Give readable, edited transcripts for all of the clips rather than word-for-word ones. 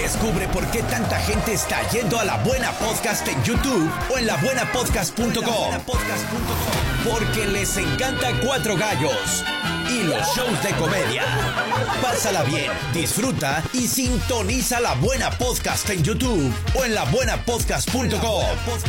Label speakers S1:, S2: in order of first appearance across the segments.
S1: Descubre por qué tanta gente está yendo a La Buena Podcast en YouTube o en labuenapodcast.com. Porque les encanta Cuatro Gallos y los shows de comedia. Pásala bien, disfruta y sintoniza La Buena Podcast en YouTube o en labuenapodcast.com.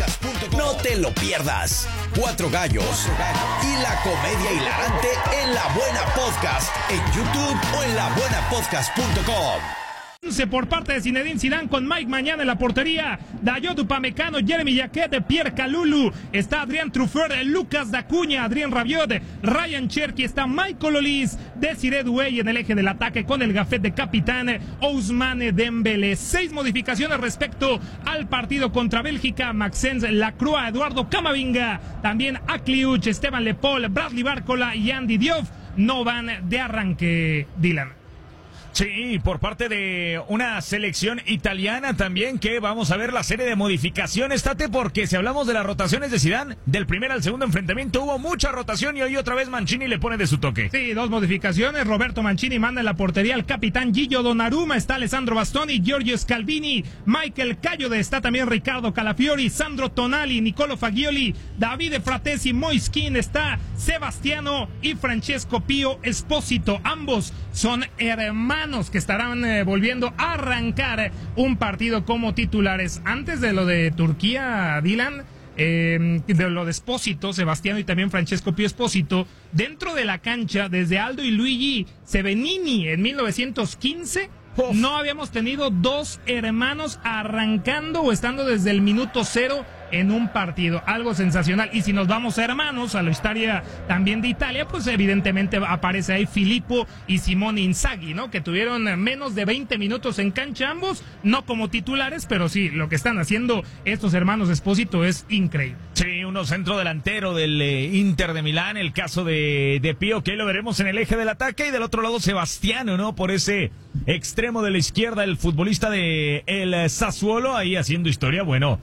S1: No te lo pierdas. Cuatro Gallos y la comedia hilarante en La Buena Podcast en YouTube o en labuenapodcast.com.
S2: Por parte de Zinedine Zidane con Mike Mañana en la portería, Dayot Upamecano, Jeremy Jacquet, Pierre Kalulu, está Adrien Truffert, Lucas Dacuña, Adrien Rabiot, Ryan Cherki, está Michael Olise, Desiré Doué en el eje del ataque con el gafet de capitán Ousmane Dembélé. 6 modificaciones respecto al partido contra Bélgica: Maxence Lacroix, Eduardo Camavinga, también Akliuch, Esteban Le Paul, Bradley Barcola y Andy Diouf no van de arranque, Dylan.
S3: Sí, por parte de una selección italiana también, que vamos a ver la serie de modificaciones, Tate, porque si hablamos de las rotaciones de Zidane, del primer al segundo enfrentamiento hubo mucha rotación y hoy otra vez Mancini le pone de su toque.
S2: Sí, 2 modificaciones. Roberto Mancini manda en la portería al capitán Gigio Donnarumma, está Alessandro Bastoni, Giorgio Scalvini, Michael Kayode, está también Riccardo Calafiori, Sandro Tonali, Nicolo Fagioli, Davide Fratesi, Moiskin, está Sebastiano y Francesco Pio Esposito. Ambos son hermanos que estarán volviendo a arrancar un partido como titulares. Antes de lo de Turquía, Dylan, de lo de Esposito, Sebastiano y también Francesco Pio Esposito, dentro de la cancha, desde Aldo y Luigi Sevenini en 1915, no habíamos tenido 2 hermanos arrancando o estando desde el minuto 0 en un partido. Algo sensacional. Y si nos vamos a hermanos, a la historia también de Italia, pues evidentemente aparece ahí Filippo y Simone Inzaghi, ¿no? Que tuvieron menos de 20 minutos en cancha ambos, no como titulares, pero sí, lo que están haciendo estos hermanos Esposito es increíble.
S3: Sí, uno centro delantero del Inter de Milán, el caso de Pío, que lo veremos en el eje del ataque, y del otro lado Sebastiano, ¿no? Por ese extremo de la izquierda, el futbolista de el Sassuolo, ahí haciendo historia. Bueno,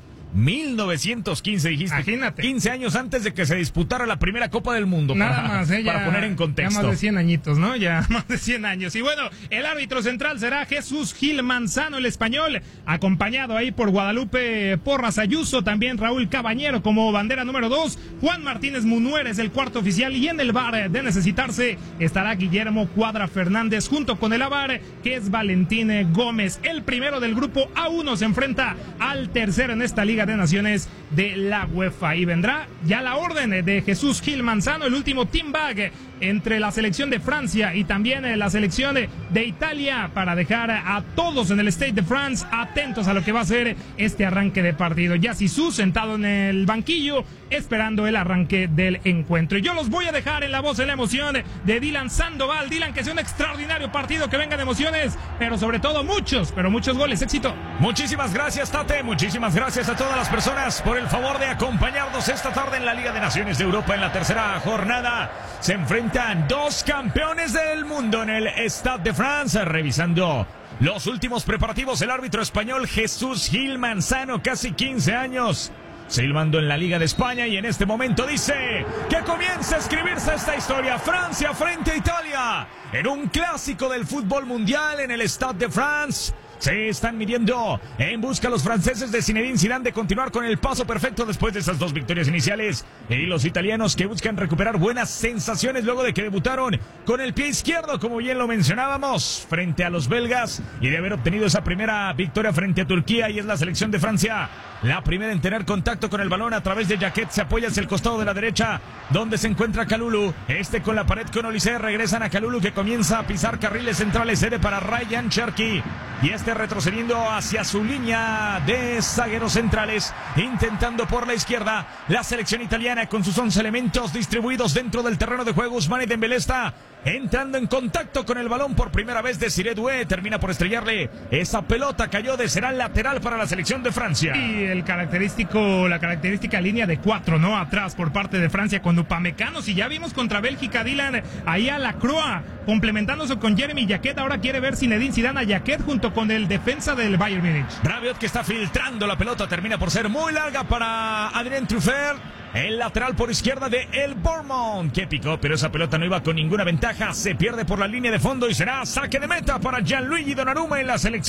S3: 1915 dijiste.
S2: Imagínate.
S3: 15 años antes de que se disputara la primera Copa del Mundo.
S2: Nada más,
S3: para poner en contexto.
S2: Ya más de 100 añitos, ¿no? Ya más de 100 años. Y bueno, el árbitro central será Jesús Gil Manzano, el español, acompañado ahí por Guadalupe Porras Ayuso, también Raúl Cabañero como bandera número 2, Juan Martínez Munueres, el cuarto oficial, y en el VAR, de necesitarse, estará Guillermo Cuadra Fernández, junto con el AVAR, que es Valentín Gómez. El primero del grupo A1 se enfrenta al tercero en esta Liga de Naciones de la UEFA, y vendrá ya la orden de Jesús Gil Manzano, el último team bag entre la selección de Francia y también la selección de Italia, para dejar a todos en el Stade de France atentos a lo que va a ser este arranque de partido. Ya Zizou sentado en el banquillo esperando el arranque del encuentro, y yo los voy a dejar en la voz de la emoción de Dylan Sandoval. Dylan, que sea un extraordinario partido, que vengan emociones, pero sobre todo muchos goles. Éxito.
S3: Muchísimas gracias, Tate, muchísimas gracias a todas las personas por el favor de acompañarnos esta tarde en la Liga de Naciones de Europa. En la tercera jornada se enfrentan 2 campeones del mundo en el Stade de France. Revisando los últimos preparativos, el árbitro español Jesús Gil Manzano, casi 15 años silbando en la Liga de España, y en este momento dice que comienza a escribirse esta historia. Francia frente a Italia en un clásico del fútbol mundial en el Stade de France. Se están midiendo en busca los franceses de Zinedine Zidane de continuar con el paso perfecto después de esas 2 victorias iniciales, y los italianos, que buscan recuperar buenas sensaciones luego de que debutaron con el pie izquierdo, como bien lo mencionábamos, frente a los belgas, y de haber obtenido esa primera victoria frente a Turquía. Y es la selección de Francia la primera en tener contacto con el balón. A través de Jacquet se apoya hacia el costado de la derecha, donde se encuentra Kalulu, con la pared con Olise. Regresan a Kalulu, que comienza a pisar carriles centrales, cede para Ryan Cherki, y retrocediendo hacia su línea de zagueros centrales, intentando por la izquierda la selección italiana con sus 11 elementos distribuidos dentro del terreno de juego. Ousmane Dembélé está entrando en contacto con el balón por primera vez. Desiré Doué termina por estrellarle esa pelota, cayó de será lateral para la selección de Francia.
S2: Y la característica línea de 4, ¿no? Atrás por parte de Francia con Upamecano. Si ya vimos contra Bélgica, Dylan, ahí a Lacroix complementándose con Jeremy Jacquet. Ahora quiere ver Zinedine Zidane a Jacquet junto con el defensa del Bayern Múnich.
S3: Rabiot, que está filtrando la pelota, termina por ser muy larga para Adrien Truffert, el lateral por izquierda de el Bournemouth, que picó, pero esa pelota no iba con ninguna ventaja. Se pierde por la línea de fondo y será saque de meta para Gianluigi Donnarumma en la selección